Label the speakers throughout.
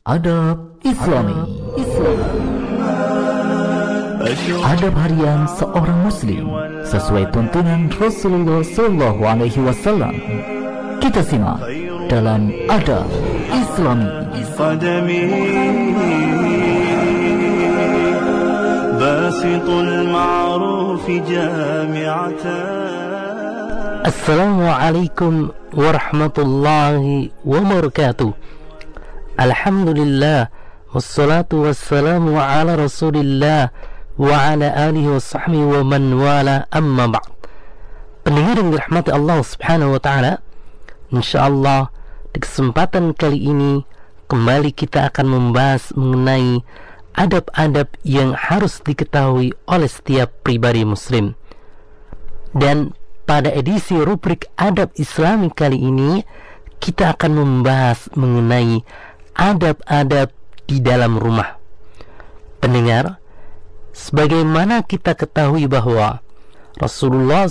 Speaker 1: Adab Islami. Adab harian seorang muslim sesuai tuntunan Rasulullah SAW. Kita simak dalam Adab Islami.
Speaker 2: Assalamualaikum warahmatullahi wabarakatuh. Alhamdulillah, wassalatu wassalamu ala rasulillah wa ala alihi wa sahbihi wa man wala, amma ba'd. Pendengar yang dirahmati Allah subhanahu wa ta'ala, insyaallah di kesempatan kali ini kembali kita akan membahas mengenai adab-adab yang harus diketahui oleh setiap pribadi muslim. Dan pada edisi rubrik adab Islami kali ini kita akan membahas mengenai adab-adab di dalam rumah. Pendengar, sebagaimana kita ketahui bahwa Rasulullah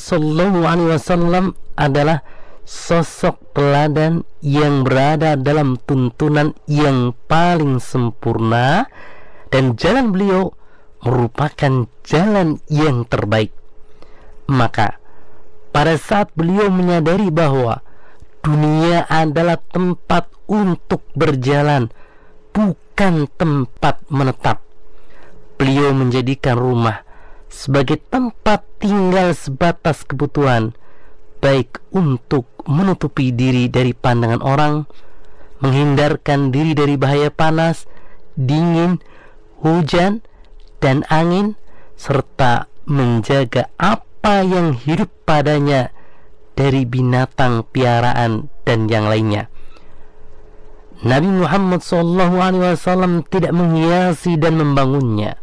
Speaker 2: SAW adalah sosok teladan yang berada dalam tuntunan yang paling sempurna, dan jalan beliau merupakan jalan yang terbaik. Maka pada saat beliau menyadari bahwa dunia adalah tempat untuk berjalan, bukan tempat menetap, beliau menjadikan rumah sebagai tempat tinggal sebatas kebutuhan, baik untuk menutupi diri dari pandangan orang, menghindarkan diri dari bahaya panas, dingin, hujan, dan angin, serta menjaga apa yang hidup padanya dari binatang piaraan dan yang lainnya. Nabi Muhammad SAW tidak menghiasi dan membangunnya.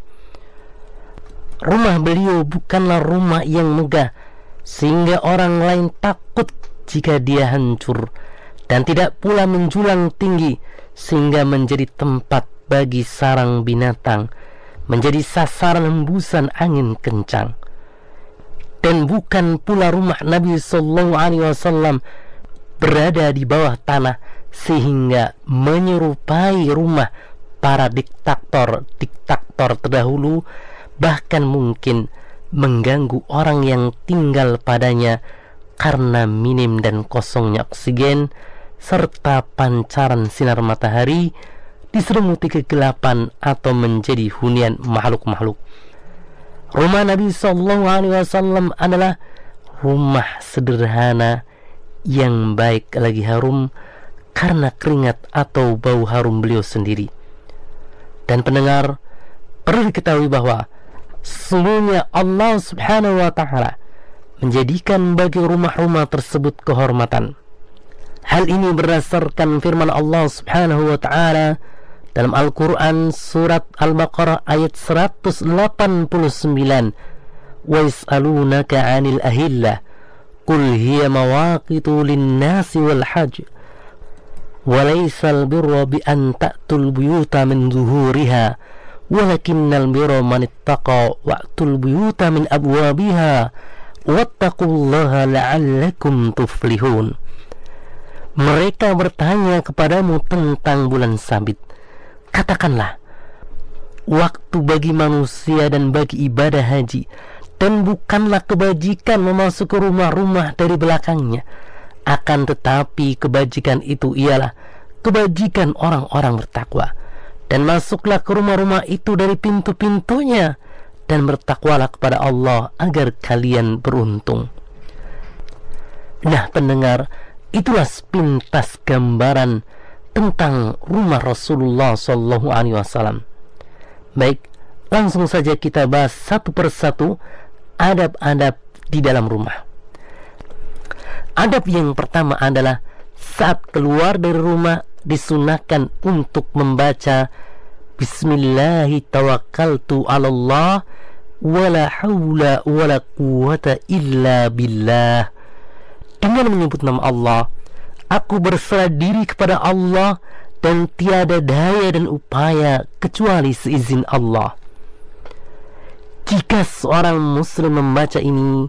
Speaker 2: Rumah beliau bukanlah rumah yang megah sehingga orang lain takut jika dia hancur, dan tidak pula menjulang tinggi sehingga menjadi tempat bagi sarang binatang, menjadi sasaran hembusan angin kencang. Dan bukan pula rumah Nabi SAW berada di bawah tanah sehingga menyerupai rumah para diktator terdahulu, bahkan mungkin mengganggu orang yang tinggal padanya karena minim dan kosongnya oksigen serta pancaran sinar matahari, diselimuti kegelapan atau menjadi hunian makhluk-makhluk. Rumah Nabi SAW adalah rumah sederhana yang baik lagi harum karena keringat atau bau harum beliau sendiri. Dan pendengar, perlu diketahui bahwa sesungguhnya Allah subhanahu wa ta'ala menjadikan bagi rumah-rumah tersebut kehormatan. Hal ini berdasarkan firman Allah subhanahu wa ta'ala dalam Al-Quran surat Al-Baqarah ayat 189. Wa yas'alunaka 'anil ahillah qul hiya mawaqitu lin-nasi wal hajj wa laysal birra bi an ta'tul buyuta min zuhuriha walakinnal birra man ittaqa wa'tul buyuta min abwabiha wattaqullaha la'allakum tuflihun. Mereka bertanya kepadamu tentang bulan sabit. Katakanlah, waktu bagi manusia dan bagi ibadah haji, dan bukanlah kebajikan memasuki rumah-rumah dari belakangnya. Akan tetapi kebajikan itu ialah kebajikan orang-orang bertakwa. Dan masuklah ke rumah-rumah itu dari pintu-pintunya, dan bertakwalah kepada Allah agar kalian beruntung. Nah pendengar, itulah sepintas gambaran tentang rumah Rasulullah SAW. Baik, langsung saja kita bahas satu persatu adab-adab di dalam rumah. Adab yang pertama adalah saat keluar dari rumah disunahkan untuk membaca Bismillahi tawakkaltu 'alallah wala haula wala quwwata illa billah. Dengan menyebut nama Allah, aku berserah diri kepada Allah dan tiada daya dan upaya kecuali seizin Allah. Jika seorang muslim membaca ini,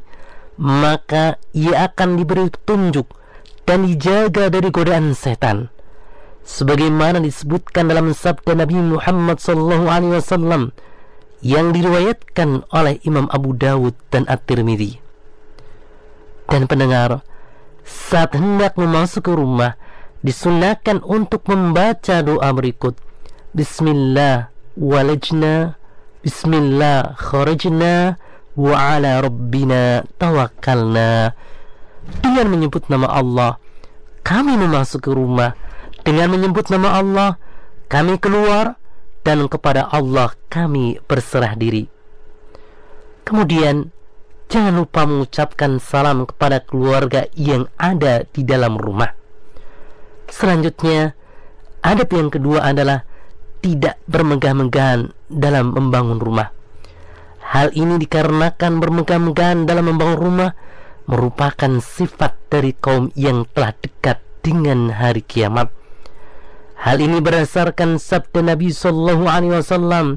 Speaker 2: maka ia akan diberi petunjuk dan dijaga dari godaan setan. sebagaimana disebutkan dalam sabda Nabi Muhammad SAW yang diriwayatkan oleh Imam Abu Dawud dan At-Tirmidzi. Dan pendengar, saat hendak memasuki rumah, disunahkan untuk membaca doa berikut: Bismillah walajna, Bismillah kharajna, wa ala rabbina tawakkalna. Dengan menyebut nama Allah, kami memasuki rumah. Dengan menyebut nama Allah, kami keluar, dan kepada Allah kami berserah diri. Kemudian jangan lupa mengucapkan salam kepada keluarga yang ada di dalam rumah. Selanjutnya, adab yang kedua adalah tidak bermegah-megahan dalam membangun rumah. Hal ini dikarenakan bermegah-megahan dalam membangun rumah merupakan sifat dari kaum yang telah dekat dengan hari kiamat. Hal ini berdasarkan sabda Nabi SAW,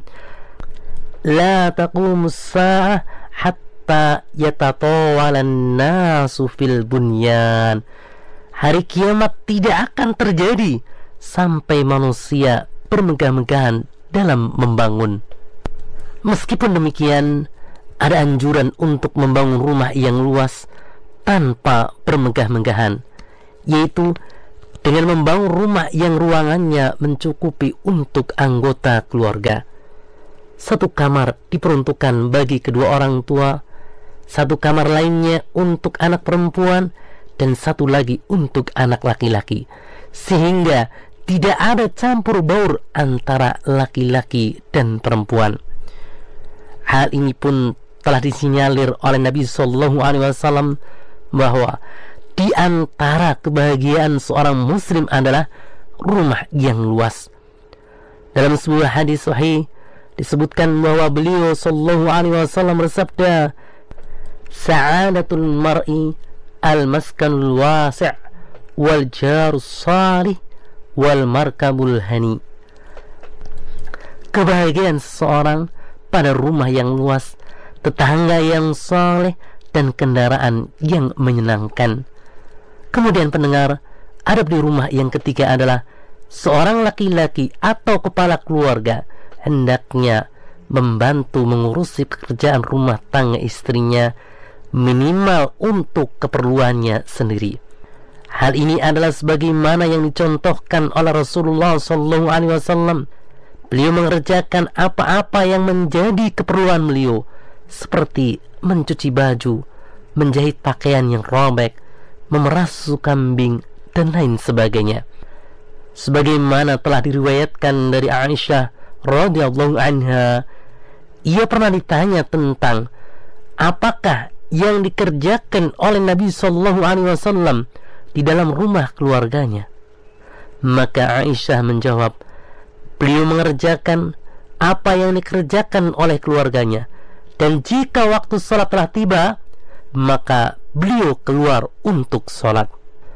Speaker 2: "La taqumus sa'ah hatta yatatawalan nasu fil bunyan." Hari kiamat tidak akan terjadi sampai manusia bermegah-megahan dalam membangun. Meskipun demikian, ada anjuran untuk membangun rumah yang luas tanpa bermegah-megahan, yaitu dengan membangun rumah yang ruangannya mencukupi untuk anggota keluarga. Satu kamar diperuntukkan bagi kedua orang tua, satu kamar lainnya untuk anak perempuan, dan satu lagi untuk anak laki-laki, sehingga tidak ada campur baur antara laki-laki dan perempuan. Hal ini pun telah disinyalir oleh Nabi SAW bahwa di antara kebahagiaan seorang muslim adalah rumah yang luas. Dalam sebuah hadis sahih disebutkan bahwa beliau SAW bersabda, "Sa'adatul mar'i al-maskanul wasi' wal jarus salih wal markabul hani." Kebahagiaan seseorang pada rumah yang luas, tetangga yang saleh, dan kendaraan yang menyenangkan. Kemudian pendengar, adab di rumah yang ketiga adalah seorang laki-laki atau kepala keluarga hendaknya membantu mengurusi pekerjaan rumah tangga istrinya minimal untuk keperluannya sendiri. Hal ini adalah sebagaimana yang dicontohkan oleh Rasulullah SAW. Beliau mengerjakan apa-apa yang menjadi keperluan beliau, seperti mencuci baju, menjahit pakaian yang robek, memerah susu kambing, dan lain sebagainya. Sebagaimana telah diriwayatkan dari Aisyah radhiyallahu anha, ia pernah ditanya tentang apakah yang dikerjakan oleh Nabi SAW di dalam rumah keluarganya. Maka Aisyah menjawab, beliau mengerjakan apa yang dikerjakan oleh keluarganya, dan jika waktu sholat telah tiba, maka beliau keluar untuk sholat.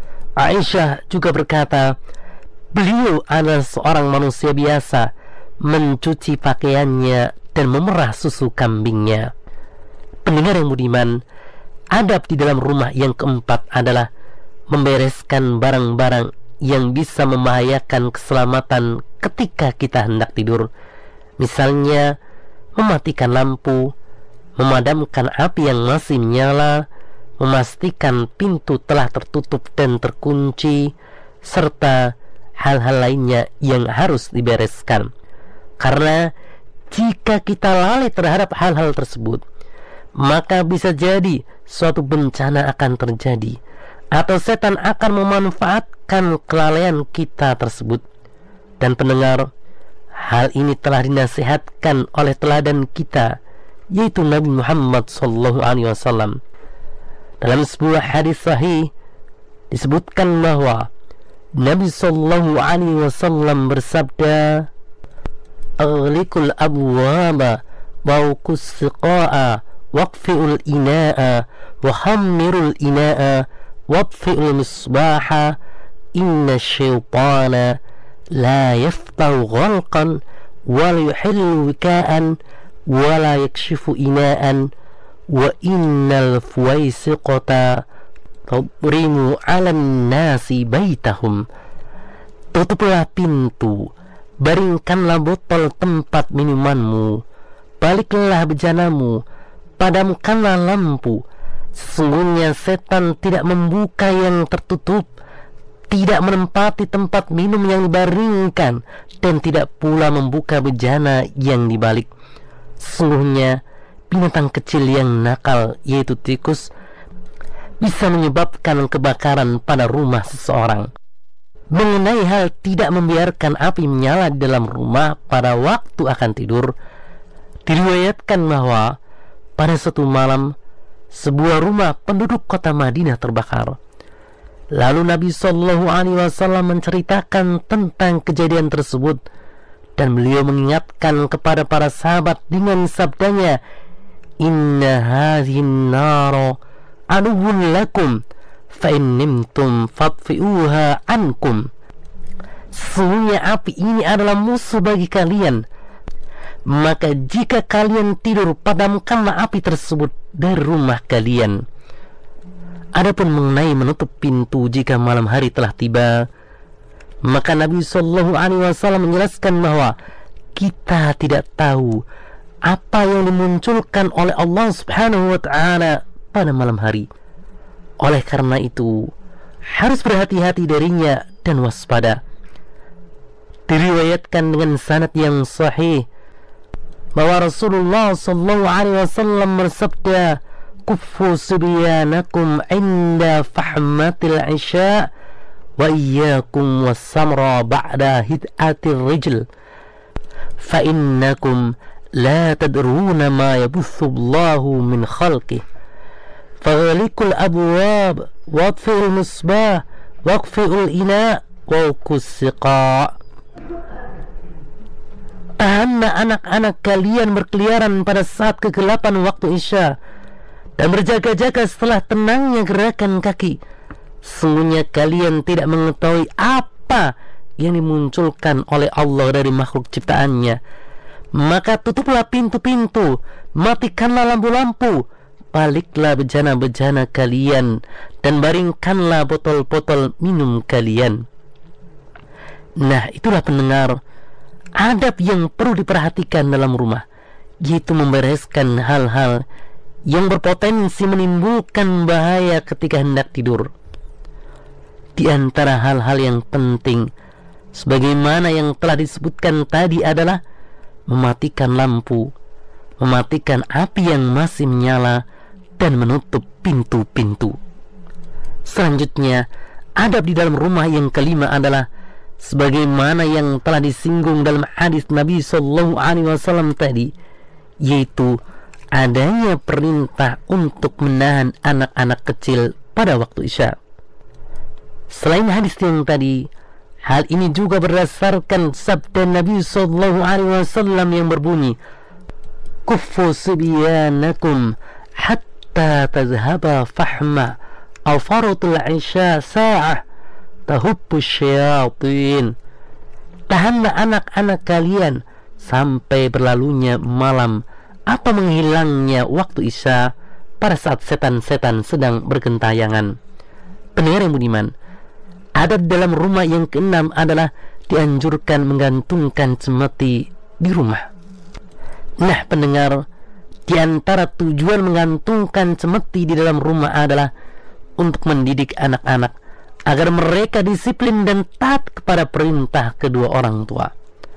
Speaker 2: Aisyah juga berkata, beliau adalah seorang manusia biasa, mencuci pakaiannya dan memerah susu kambingnya. Pendengar yang budiman, adab di dalam rumah yang keempat adalah membereskan barang-barang yang bisa membahayakan keselamatan ketika kita hendak tidur. Misalnya, mematikan lampu, memadamkan api yang masih menyala, memastikan pintu telah tertutup dan terkunci, serta hal-hal lainnya yang harus dibereskan. Karena jika kita lalai terhadap hal-hal tersebut, maka bisa jadi suatu bencana akan terjadi, atau setan akan memanfaatkan kelalaian kita tersebut. Dan pendengar, hal ini telah dinasihatkan oleh teladan kita, yaitu Nabi Muhammad SAW. Dalam sebuah hadis sahih disebutkan bahwa Nabi SAW bersabda, "Aghliqul abwaba wauqus siqa'a waqfi'ul ina'a wa hammirul ina'a wadfi'ul misbaha inna syaitana la yaftahu ghalqan wa la yuhillu wika'an wa la yakshifu ina'an wa innal fuwaisiqata tabrimu 'alan nasi baitahum." Tutuplah pintu, baringkanlah botol tempat minumanmu, baliklah bejanamu, padamkanlah lampu. Sesungguhnya setan tidak membuka yang tertutup, tidak menempati tempat minum yang dibaringkan, dan tidak pula membuka bejana yang dibalik. Sesungguhnya binatang kecil yang nakal, yaitu tikus, bisa menyebabkan kebakaran pada rumah seseorang. Mengenai hal tidak membiarkan api menyala di dalam rumah pada waktu akan tidur, diriwayatkan bahwa pada suatu malam sebuah rumah penduduk kota Madinah terbakar. Lalu Nabi SAW menceritakan tentang kejadian tersebut, dan beliau mengingatkan kepada para sahabat dengan sabdanya, "Inna hadhin naro aduwwun lakum, fa in nimtum fadfi'uha ankum." Sesungguhnya api ini adalah musuh bagi kalian, maka jika kalian tidur, padamkanlah api tersebut dari rumah kalian. Adapun mengenai menutup pintu jika malam hari telah tiba, maka Nabi SAW menjelaskan bahwa kita tidak tahu apa yang dimunculkan oleh Allah Subhanahu wa Ta'ala pada malam hari. Oleh karena itu, harus berhati-hati darinya dan waspada. Diriwayatkan dengan sanad yang sahih bahwa Rasulullah SAW bersabda, "Kuffu subyanakum inda fahmatil isya wa iyyakum was-samra ba'da hid'atir rijl fa innakum la tadruna ma yabuthu Allahu min khalqih faghliqul abwab wadfi'ul musbah waqfi'ul ina wa kusiqa." Tahanlah anak-anak kalian berkeliaran pada saat kegelapan waktu isya, dan berjaga-jaga setelah tenangnya gerakan kaki. Sesungguhnya kalian tidak mengetahui apa yang dimunculkan oleh Allah dari makhluk ciptaannya. Maka tutuplah pintu-pintu, matikanlah lampu-lampu, baliklah bejana-bejana kalian, dan baringkanlah botol-botol minum kalian. Nah, itulah pendengar, adab yang perlu diperhatikan dalam rumah, yaitu membereskan hal-hal yang berpotensi menimbulkan bahaya ketika hendak tidur. Di antara hal-hal yang penting, sebagaimana yang telah disebutkan tadi, adalah mematikan lampu, mematikan api yang masih menyala, dan menutup pintu-pintu. Selanjutnya, adab di dalam rumah yang kelima adalah sebagaimana yang telah disinggung dalam hadis Nabi SAW tadi, yaitu adanya perintah untuk menahan anak-anak kecil pada waktu isya. Selain hadis yang tadi, hal ini juga berdasarkan sabda Nabi SAW yang berbunyi, "Kuffu sibyanakum hatta tazhaba fahma aw faratul isya sa'ah tahubbu syayatin." Tahanlah anak-anak kalian sampai berlalunya malam atau menghilangnya waktu isya pada saat setan-setan sedang bergentayangan. Pendengar yang budiman, adab dalam rumah yang keenam adalah dianjurkan menggantungkan cemeti di rumah. Nah pendengar, di antara tujuan menggantungkan cemeti di dalam rumah adalah untuk mendidik anak-anak agar mereka disiplin dan taat kepada perintah kedua orang tua.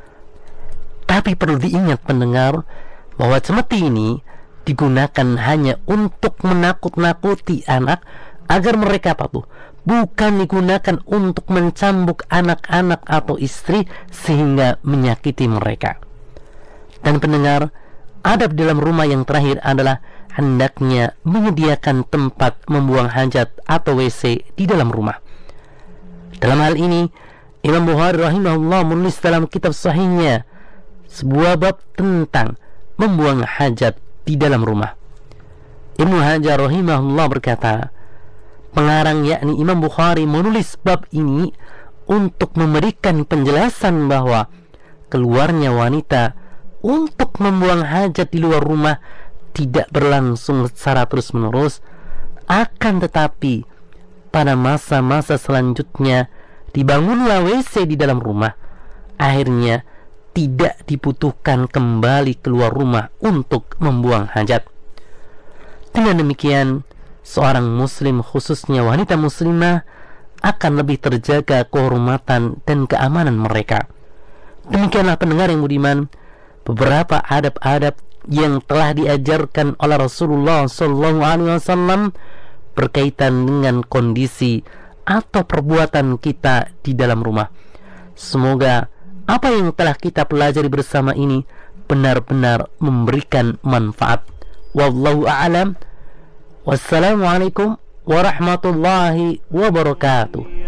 Speaker 2: Tapi perlu diingat pendengar, bahwa cemeti ini digunakan hanya untuk menakut-nakuti anak agar mereka patuh, bukan digunakan untuk mencambuk anak-anak atau istri sehingga menyakiti mereka. Dan pendengar, adab dalam rumah yang terakhir adalah hendaknya menyediakan tempat membuang hajat atau WC di dalam rumah. Dalam hal ini, Imam Bukhari rahimahullah menulis dalam kitab sahihnya sebuah bab tentang membuang hajat di dalam rumah. Ibnu Hajar rahimahullah berkata, pengarang yakni Imam Bukhari menulis bab ini untuk memberikan penjelasan bahwa keluarnya wanita untuk membuang hajat di luar rumah tidak berlangsung secara terus-menerus, akan tetapi pada masa-masa selanjutnya dibangunlah WC di dalam rumah, akhirnya tidak dibutuhkan kembali keluar rumah untuk membuang hajat. Dengan demikian, seorang muslim, khususnya wanita muslimah, akan lebih terjaga kehormatan dan keamanan mereka. Demikianlah pendengar yang budiman, beberapa adab-adab yang telah diajarkan oleh Rasulullah SAW berkaitan dengan kondisi atau perbuatan kita di dalam rumah. Semoga apa yang telah kita pelajari bersama ini benar-benar memberikan manfaat. Wallahu a'lam. Wassalamualaikum warahmatullahi wabarakatuh.